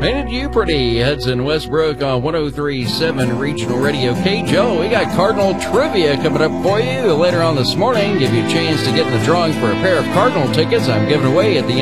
Ain't it you pretty? Hudson Westbrook on 103.7 Regional Radio. Joe, we got Cardinal trivia coming up for you later on this morning. Give you a chance to get in the drawing for a pair of Cardinal tickets I'm giving away at the end